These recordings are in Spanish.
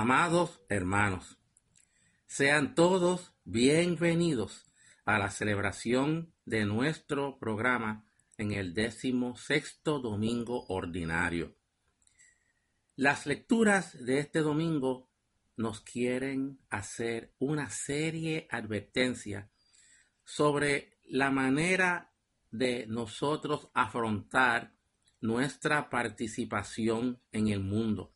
Amados hermanos, sean todos bienvenidos a la celebración de nuestro programa en el 16º domingo ordinario. Las lecturas de este domingo nos quieren hacer una serie advertencia sobre la manera de nosotros afrontar nuestra participación en el mundo.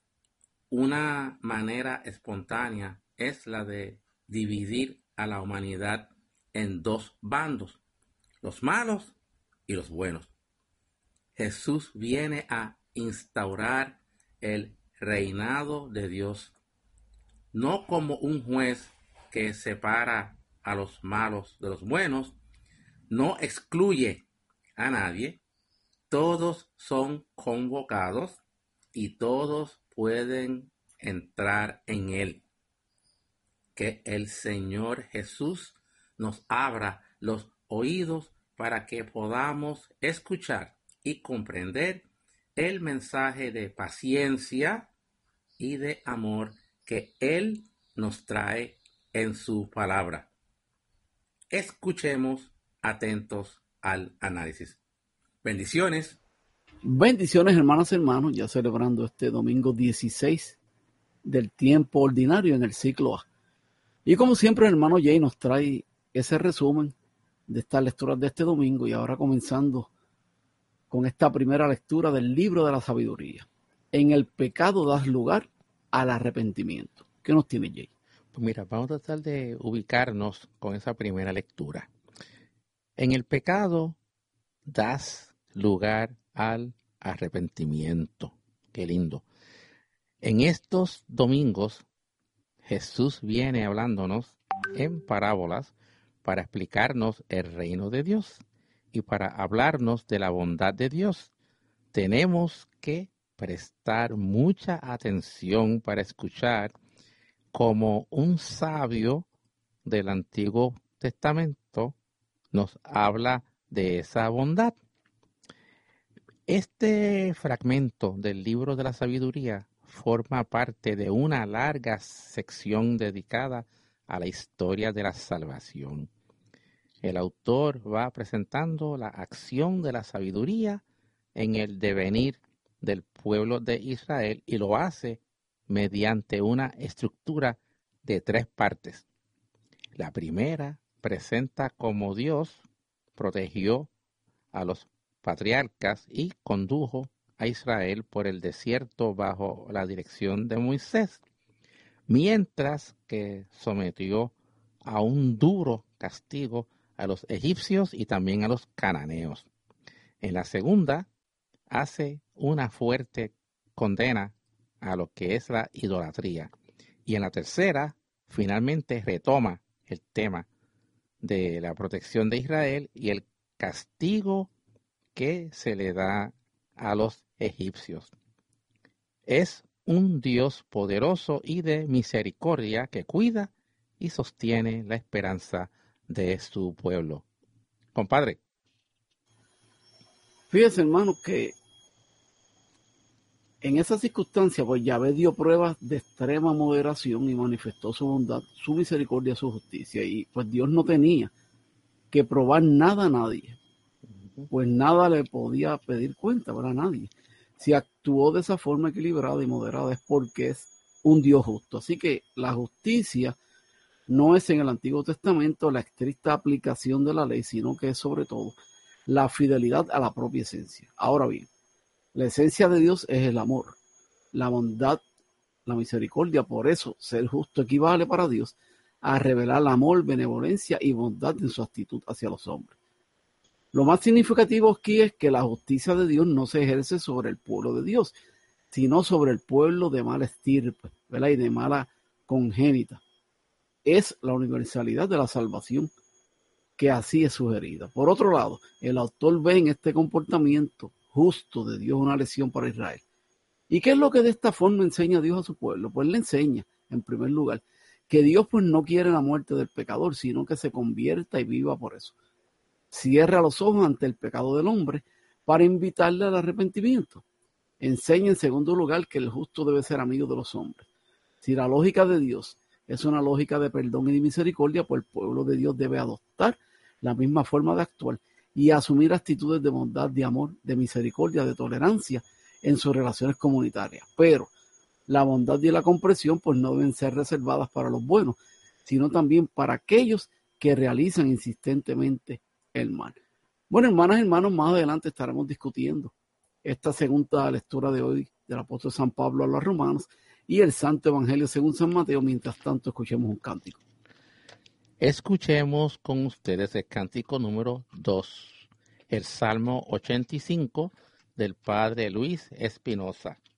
Una manera espontánea es la de dividir a la humanidad en dos bandos, los malos y los buenos. Jesús viene a instaurar el reinado de Dios, no como un juez que separa a los malos de los buenos, no excluye a nadie, todos son convocados y todos pueden entrar en él. Que el Señor Jesús nos abra los oídos para que podamos escuchar y comprender el mensaje de paciencia y de amor que Él nos trae en su palabra. Escuchemos atentos al análisis. Bendiciones. Bendiciones, hermanas y hermanos, ya celebrando este domingo 16 del tiempo ordinario en el ciclo A. Y como siempre, el hermano Jay nos trae ese resumen de estas lecturas de este domingo, y ahora comenzando con esta primera lectura del libro de la sabiduría. En el pecado das lugar al arrepentimiento. ¿Qué nos tiene Jay? Pues mira, vamos a tratar de ubicarnos con esa primera lectura. En el pecado das lugar al arrepentimiento. Qué lindo. En estos domingos, Jesús viene hablándonos en parábolas para explicarnos el reino de Dios y para hablarnos de la bondad de Dios. Tenemos que prestar mucha atención para escuchar como un sabio del Antiguo Testamento nos habla de esa bondad. Este fragmento del libro de la sabiduría forma parte de una larga sección dedicada a la historia de la salvación. El autor va presentando la acción de la sabiduría en el devenir del pueblo de Israel y lo hace mediante una estructura de 3 partes. La primera presenta cómo Dios protegió a los patriarcas y condujo a Israel por el desierto bajo la dirección de Moisés, mientras que sometió a un duro castigo a los egipcios y también a los cananeos. En la segunda, hace una fuerte condena a lo que es la idolatría. Y en la tercera, finalmente retoma el tema de la protección de Israel y el castigo que se le da a los egipcios. Es un Dios poderoso y de misericordia que cuida y sostiene la esperanza de su pueblo. Compadre. Fíjese, hermano, que en esa circunstancia, pues Yahvé dio pruebas de extrema moderación y manifestó su bondad, su misericordia, su justicia. Y pues Dios no tenía que probar nada a nadie, pues nada le podía pedir cuenta para nadie. Si actuó de esa forma equilibrada y moderada es porque es un Dios justo. Así que la justicia no es en el Antiguo Testamento la estricta aplicación de la ley, sino que es sobre todo la fidelidad a la propia esencia. Ahora bien, la esencia de Dios es el amor, la bondad, la misericordia. Por eso, ser justo equivale para Dios a revelar amor, benevolencia y bondad en su actitud hacia los hombres. Lo más significativo aquí es que la justicia de Dios no se ejerce sobre el pueblo de Dios, sino sobre el pueblo de mala estirpe, ¿verdad? Y de mala congénita. Es la universalidad de la salvación que así es sugerida. Por otro lado, el autor ve en este comportamiento justo de Dios una lección para Israel. ¿Y qué es lo que de esta forma enseña Dios a su pueblo? Pues le enseña, en primer lugar, que Dios pues no quiere la muerte del pecador, sino que se convierta y viva por eso. Cierra los ojos ante el pecado del hombre para invitarle al arrepentimiento. Enseña en segundo lugar que el justo debe ser amigo de los hombres. Si la lógica de Dios es una lógica de perdón y de misericordia, pues el pueblo de Dios debe adoptar la misma forma de actuar y asumir actitudes de bondad, de amor, de misericordia, de tolerancia en sus relaciones comunitarias. Pero la bondad y la comprensión pues no deben ser reservadas para los buenos, sino también para aquellos que realizan insistentemente el mal. Bueno, hermanas y hermanos, más adelante estaremos discutiendo esta segunda lectura de hoy del apóstol San Pablo a los romanos y el Santo Evangelio según San Mateo. Mientras tanto, escuchemos un cántico. Escuchemos con ustedes el cántico número 2, el Salmo 85 del Padre Luis Espinosa.